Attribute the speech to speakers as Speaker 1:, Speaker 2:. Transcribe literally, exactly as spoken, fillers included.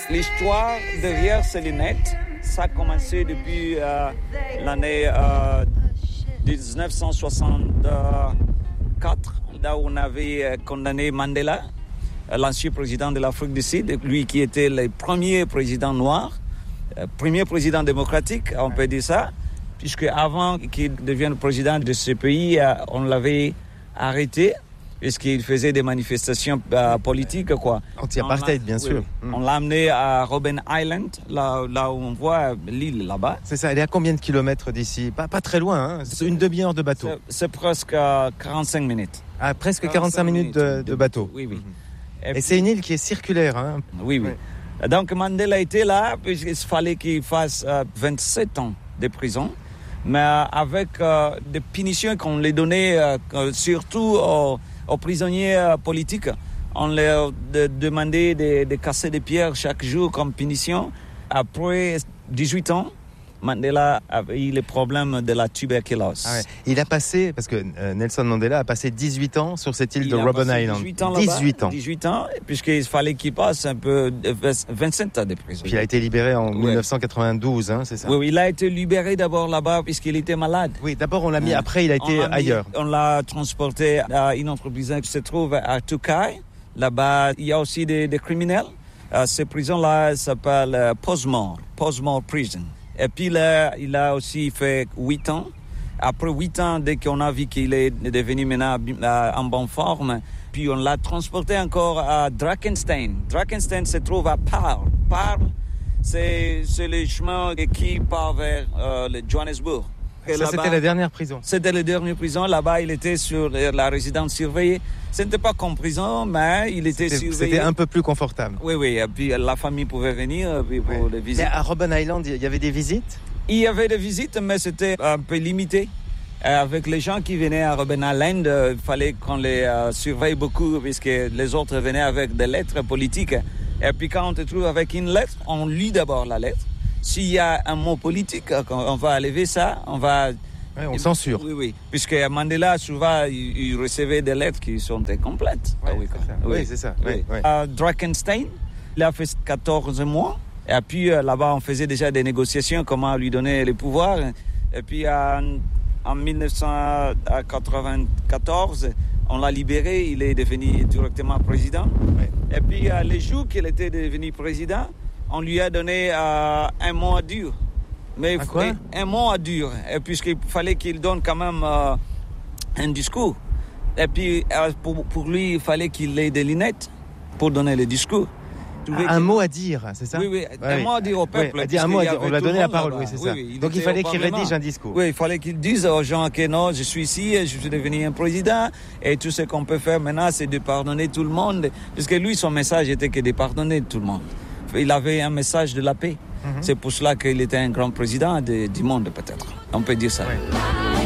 Speaker 1: L'histoire derrière ces lunettes, ça a commencé depuis euh, l'année euh, dix-neuf cent soixante-quatre, là où on avait condamné Mandela, l'ancien président de l'Afrique du Sud, lui qui était le premier président noir, euh, premier président démocratique, on peut dire ça, puisque avant qu'il devienne président de ce pays, euh, on l'avait arrêté, puisqu'il faisait des manifestations euh, politiques, quoi.
Speaker 2: Anti-apartheid, bien sûr.
Speaker 1: Oui, on l'a amené à Robben Island, là, là où on voit l'île là-bas.
Speaker 2: C'est ça, elle est à combien de kilomètres d'ici? Pas, pas très loin, hein. C'est une demi-heure de bateau.
Speaker 1: C'est, c'est presque quarante-cinq minutes.
Speaker 2: Ah, presque quarante-cinq minutes de, de bateau.
Speaker 1: Oui, oui.
Speaker 2: Et, Et puis, c'est une île qui est circulaire, hein.
Speaker 1: Oui, oui. Ouais. Donc Mandela était là, puisqu'il fallait qu'il fasse euh, vingt-sept ans de prison, mais euh, avec euh, des punitions qu'on lui donnait euh, surtout aux, aux prisonniers euh, politiques. On leur de, demandait de, de casser des pierres chaque jour comme punition. Après dix-huit ans, Mandela avait eu le problème de la tuberculose.
Speaker 2: Ah ouais. Il a passé, parce que euh, Nelson Mandela a passé dix-huit ans sur cette île
Speaker 1: il
Speaker 2: de Robben Island.
Speaker 1: dix-huit ans
Speaker 2: dix-huit ans.
Speaker 1: dix-huit ans, puisqu'il fallait qu'il passe un peu vingt-sept ans de prison.
Speaker 2: Puis il a été libéré en ouais. dix-neuf cent quatre-vingt-douze, hein, c'est ça?
Speaker 1: Oui, oui, il a été libéré d'abord là-bas puisqu'il était malade.
Speaker 2: Oui, d'abord on l'a mis, ouais. Après il a été
Speaker 1: on
Speaker 2: ailleurs.
Speaker 1: Mis, on l'a transporté à une entreprise qui se trouve à Toukai. Là-bas, il y a aussi des, des criminels. Euh, ces prisons-là s'appellent euh, Post-Mort, Post-Mort Prison. Et puis là, il a aussi fait huit ans. Après huit ans, dès qu'on a vu qu'il est devenu maintenant en bonne forme, puis on l'a transporté encore à Drakenstein. Drakenstein se trouve à Paarl. Paarl, c'est, c'est le chemin qui part vers euh, le Johannesburg.
Speaker 2: Et ça, c'était la dernière prison.
Speaker 1: C'était la dernière prison. Là-bas, il était sur la résidence surveillée. Ce n'était pas comme prison, mais il était
Speaker 2: c'était,
Speaker 1: surveillé.
Speaker 2: C'était un peu plus confortable.
Speaker 1: Oui, oui. Et puis la famille pouvait venir puis pour
Speaker 2: oui.
Speaker 1: les visites.
Speaker 2: Mais à Robben Island, il y avait des visites?
Speaker 1: Il y avait des visites, mais c'était un peu limité. Avec les gens qui venaient à Robben Island, il fallait qu'on les euh, surveille beaucoup, puisque les autres venaient avec des lettres politiques. Et puis quand on te trouve avec une lettre, on lit d'abord la lettre. S'il y a un mot politique, on va enlever ça, on va...
Speaker 2: Oui, on censure.
Speaker 1: Oui, oui. Puisque Mandela, souvent, il, il recevait des lettres qui sont incomplètes.
Speaker 2: Oui, ah, oui, c'est ça. Oui, oui, c'est ça. Oui, oui.
Speaker 1: À Drakenstein, il a fait quatorze mois. Et puis, là-bas, on faisait déjà des négociations, comment lui donner les pouvoirs. Et puis, en, en dix-neuf cent quatre-vingt-quatorze, on l'a libéré, il est devenu directement président. Oui. Et puis, les jours qu'il était devenu président, on lui a donné euh, un mois dur. Mais
Speaker 2: à quoi?
Speaker 1: Un mois dur, et puisqu'il fallait qu'il donne quand même euh, un discours. Et puis, euh, pour, pour lui, il fallait qu'il ait des lunettes pour donner le discours.
Speaker 2: Ah, un mot à dire, c'est ça?
Speaker 1: Oui, oui,
Speaker 2: ouais,
Speaker 1: un
Speaker 2: oui.
Speaker 1: mot à dire au peuple.
Speaker 2: Oui, un mot à dire. On lui a donné la parole,
Speaker 1: là-bas.
Speaker 2: Oui, c'est ça.
Speaker 1: Oui, oui,
Speaker 2: Donc il fallait qu'il rédige un discours.
Speaker 1: Oui, il fallait qu'il dise aux gens que non, je suis ici, je suis devenu un président, et tout ce qu'on peut faire maintenant, c'est de pardonner tout le monde. Parce que lui, son message était que de pardonner tout le monde. Il avait un message de la paix. Mm-hmm. C'est pour cela qu'il était un grand président de, du monde, peut-être. On peut dire ça. Ouais.